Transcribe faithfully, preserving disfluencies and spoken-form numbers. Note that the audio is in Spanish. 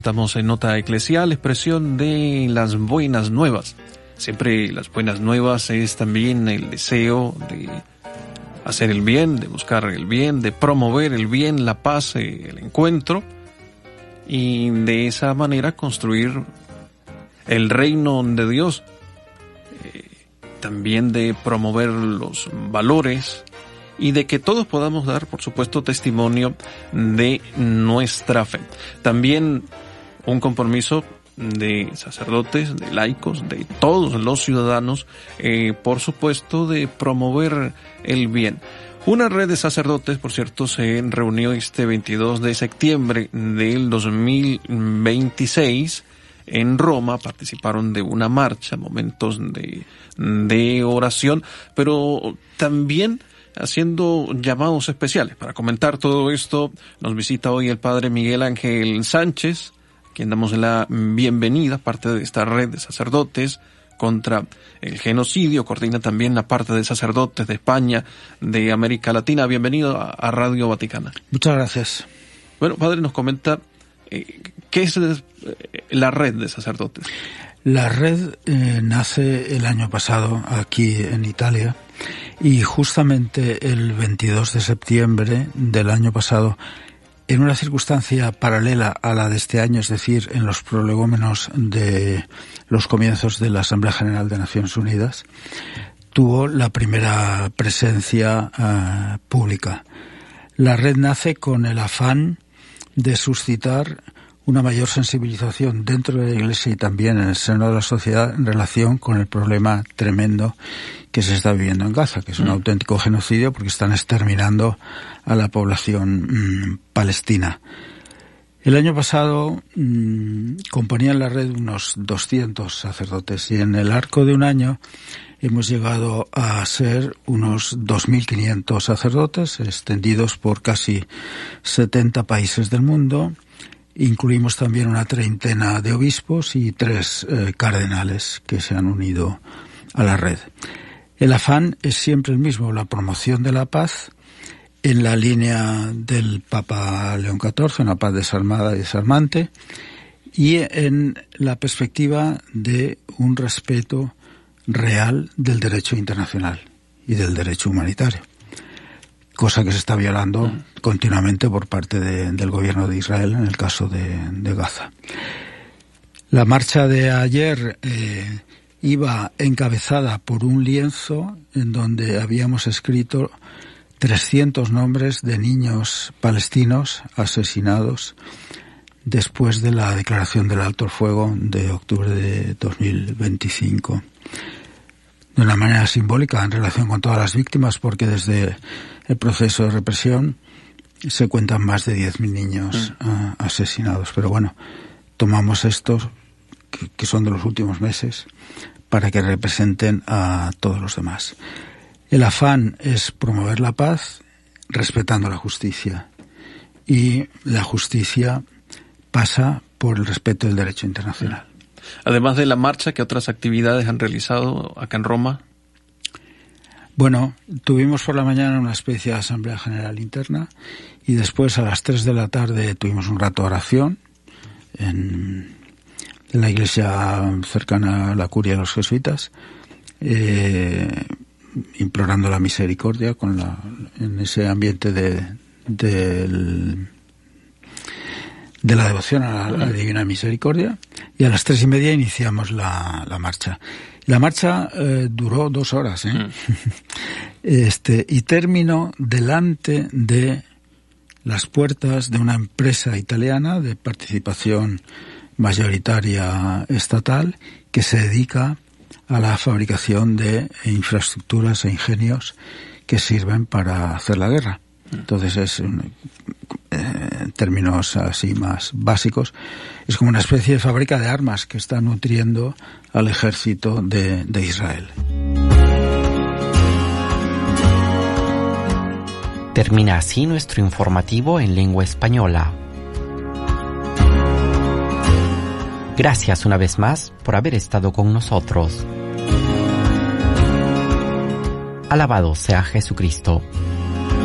Estamos en Nota Eclesial, expresión de las buenas nuevas. Siempre las buenas nuevas es también el deseo de hacer el bien, de buscar el bien, de promover el bien, la paz, el encuentro, y de esa manera construir el reino de Dios. Eh, también de promover los valores y de que todos podamos dar, por supuesto, testimonio de nuestra fe. También un compromiso de sacerdotes, de laicos, de todos los ciudadanos, eh, por supuesto, de promover el bien. Una red de sacerdotes, por cierto, se reunió este veintidós de septiembre del dos mil veintiséis en Roma. Participaron de una marcha, momentos de, de oración, pero también haciendo llamados especiales. Para comentar todo esto, nos visita hoy el padre Miguel Ángel Sánchez, a quien damos la bienvenida, parte de esta red de sacerdotes contra el genocidio. Coordina también la parte de sacerdotes de España, de América Latina. Bienvenido a, a Radio Vaticana. Muchas gracias. Bueno, padre, nos comenta eh, qué es eh, la red de sacerdotes. La red eh, nace el año pasado aquí en Italia, y justamente el veintidós de septiembre del año pasado, en una circunstancia paralela a la de este año, es decir, en los prolegómenos de los comienzos de la Asamblea General de Naciones Unidas, tuvo la primera presencia uh, pública. La red nace con el afán de suscitar una mayor sensibilización dentro de la Iglesia y también en el seno de la sociedad en relación con el problema tremendo que se está viviendo en Gaza, que es un mm. auténtico genocidio porque están exterminando a la población mmm, palestina. El año pasado mmm, componían la red unos doscientos sacerdotes, y en el arco de un año hemos llegado a ser unos dos mil quinientos sacerdotes extendidos por casi setenta países del mundo. Incluimos también una treintena de obispos y tres eh, cardenales que se han unido a la red. El afán es siempre el mismo, la promoción de la paz en la línea del Papa León catorce, una paz desarmada y desarmante, y en la perspectiva de un respeto real del derecho internacional y del derecho humanitario, cosa que se está violando mm. continuamente por parte de, del gobierno de Israel en el caso de, de Gaza. La marcha de ayer eh, iba encabezada por un lienzo en donde habíamos escrito trescientos nombres de niños palestinos asesinados después de la declaración del alto el fuego de octubre de dos mil veinticinco. De una manera simbólica en relación con todas las víctimas, porque desde el proceso de represión se cuentan más de diez mil niños mm. uh, asesinados. Pero bueno, tomamos estos, que, que son de los últimos meses, para que representen a todos los demás. El afán es promover la paz respetando la justicia, y la justicia pasa por el respeto del derecho internacional. Además de la marcha, ¿qué otras actividades han realizado acá en Roma? Bueno, tuvimos por la mañana una especie de asamblea general interna, y después a las tres de la tarde tuvimos un rato de oración en, en la iglesia cercana a la curia de los jesuitas, eh, implorando la misericordia con la, en ese ambiente de, de, de la devoción a la, a la Divina Misericordia, y a las tres y media iniciamos la, la marcha. La marcha eh, duró dos horas, ¿eh? Mm. Este, y terminó delante de las puertas de una empresa italiana de participación mayoritaria estatal que se dedica a la fabricación de infraestructuras e ingenios que sirven para hacer la guerra. Entonces es, eh, en términos así más básicos, es como una especie de fábrica de armas que está nutriendo al ejército de, de Israel. Termina así nuestro informativo en lengua española. Gracias una vez más por haber estado con nosotros. Alabado sea Jesucristo.